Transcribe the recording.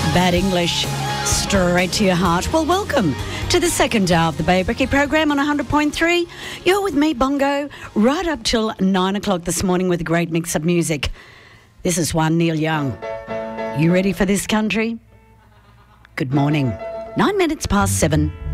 Bad English, straight to your heart. Well, welcome to the second hour of the Bay Bricky program on 100.3. You're with me, Bongo, right up till 9 o'clock this morning with a great mix of music. This is one, Neil Young. You ready for this, country? Good morning. 9 minutes past 7.